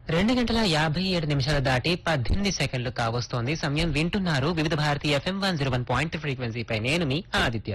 2 గంటల 57 నిమిషాలు దాటి 18 సెకండ్లు కావస్తోంది. సమయం వింటున్నారు వివిధ భారతి FM 101.3 ఫ్రీక్వెన్సీపై. నేను మీ ఆదిత్య.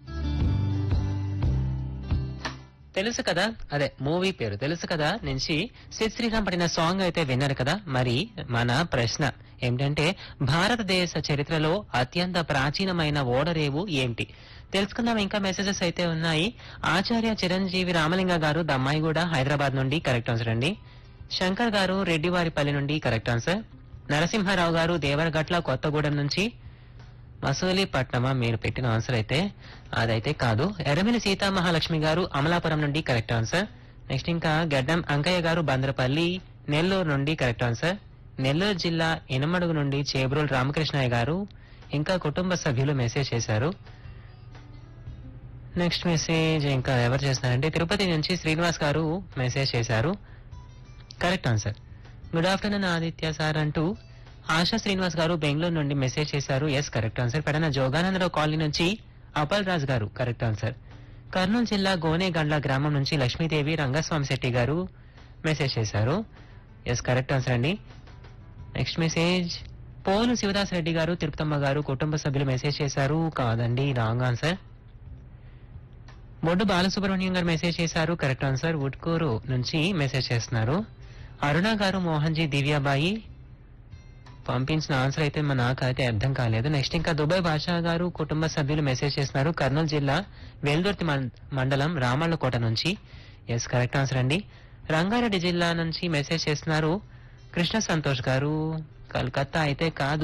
తెలుసు కదా, అదే మూవీ పేరు తెలుసు కదా నుంచి సిద్ శ్రీరామ్ పడిన సాంగ్ అయితే విన్నారు కదా. మరి మన ప్రశ్న ఏమిటంటే, భారతదేశ చరిత్రలో అత్యంత ప్రాచీనమైన ఓడరేవు ఏమిటి? తెలుసుకుందాం. ఇంకా మెసేజెస్ అయితే ఉన్నాయి. ఆచార్య చిరంజీవి రామలింగ గారు దమ్మాయిగూడ హైదరాబాద్ నుండి కరెక్ట్ ఆన్సర్ అండి. శంకర్ గారు రెడ్డివారిపల్లి నుండి కరెక్ట్ ఆన్సర్. నరసింహారావు గారు దేవరగట్ల కొత్తగూడెం నుంచి. మసూలిపట్నమా మీరు పెట్టిన ఆన్సర్ అయితే? అదైతే కాదు. ఎర్రమిల్లి సీతామహాలక్ష్మి గారు అమలాపురం నుండి కరెక్ట్ ఆన్సర్. నెక్స్ట్ ఇంకా గడ్డం అంకయ్య గారు బంద్రపల్లి నెల్లూరు నుండి కరెక్ట్ ఆన్సర్. నెల్లూరు జిల్లా ఇనమడుగు నుండి చేబ్రోల్ రామకృష్ణయ్య గారు ఇంకా కుటుంబ సభ్యులు మెసేజ్ చేశారు. నెక్స్ట్ మెసేజ్ ఇంకా ఎవరు చేస్తున్నారంటే, తిరుపతి నుంచి శ్రీనివాస్ గారు మెసేజ్ చేశారు. Correct answer. Good afternoon Aditya sir అంటూ ఆశా శ్రీనివాస్ గారు బెంగళూరు నుండి మెసేజ్ చేశారు. Yes correct answer. Pedana Jogananda Rao colony నుంచి అపల్ రాజ్ గారు కరెక్ట్ ఆన్సర్. కర్నూలు జిల్లా గోనేగండ్ల గ్రామం నుంచి లక్ష్మీదేవి రంగస్వామి శెట్టి గారు మెసేజ్ చేశారు. ఎస్ కరెక్ట్ ఆన్సర్ అండి. Next message pole Shivadas Reddy గారు తిరుపతమ్మ గారు కుటుంబ సభ్యులు మెసేజ్ చేశారు. కాదండి, రాంగ్ ఆన్సర్. బొడ్డు బాలసుబ్రహ్మణ్యం గారు మెసేజ్ చేశారు. Correct answer. ఉట్కూరు నుంచి మెసేజ్ చేస్తున్నారు. అరుణ గారు మోహన్ జీ దివ్యాబాయి పంపించిన ఆన్సర్ అయితే నాకైతే అర్థం కాలేదు. నెక్స్ట్ ఇంకా దుబాయ్ భాషా గారు కుటుంబ సభ్యులు మెసేజ్ చేస్తున్నారు. కర్నూలు జిల్లా వెల్దుర్తి మండలం రామళ్ళకోట నుంచి. ఎస్ కరెక్ట్ ఆన్సర్ అండి. రంగారెడ్డి జిల్లా నుంచి మెసేజ్ చేస్తున్నారు కృష్ణ సంతోష్ గారు. కలకత్తా అయితే కాదు.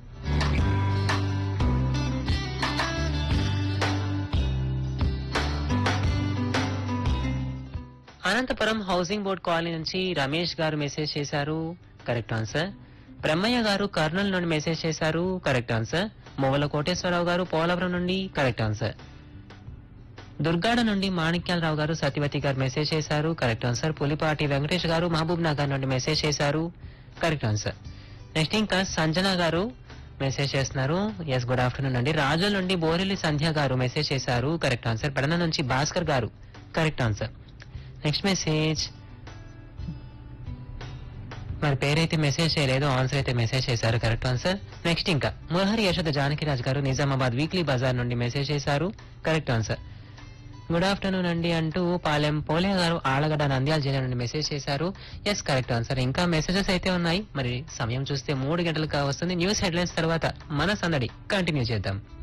అనంతపురం హౌసింగ్ బోర్డ్ కాలనీ నుంచి రమేష్ గారు మెసేజ్ చేశారు. Correct answer. బ్రహ్మయ్య గారు కర్నూలు నుండి మెసేజ్ చేశారు. Correct answer. మొవల కోటేశ్వరరావు గారు పోలవరం నుండి కరెక్ట్ ఆన్సర్. దుర్గాడ నుండి మాణిక్యాలరావు గారు సత్యవతి గారు మెసేజ్ చేశారు. Correct answer. పులిపాటి వెంకటేష్ గారు మహబూబ్ నగర్ నుండి మెసేజ్ చేశారు. Correct answer. నెక్స్ట్ ఇంకా సంజన గారు మెసేజ్ చేస్తున్నారు. ఎస్ గుడ్ ఆఫ్టర్నూన్ అండి. రాజుల నుండి బోరెల్లి సంధ్య గారు మెసేజ్ చేశారు. Correct answer. పెడన నుంచి భాస్కర్ గారు కరెక్ట్ ఆన్సర్. నెక్స్ట్ మెసేజ్ మరి పేరైతే మెసేజ్ చేయలేదు, ఆన్సర్ అయితే మెసేజ్ చేశారు. Correct answer. నెక్స్ట్ ఇంకా మురహరి యశోద జానకిరాజ్ గారు నిజామాబాద్ వీక్లీ బజార్ నుండి మెసేజ్ చేశారు. Correct answer. గుడ్ ఆఫ్టర్నూన్ అండి అంటూ పాలెం పోలే గారు ఆలగడ్డ నంద్యాల జిల్లా నుండి మెసేజ్ చేశారు. Yes correct answer. ఇంకా మెసేజెస్ అయితే ఉన్నాయి. మరి సమయం చూస్తే 3 గంటలకు వస్తుంది. న్యూస్ హెడ్లైన్స్ తర్వాత మన సందడి కంటిన్యూ చేద్దాం.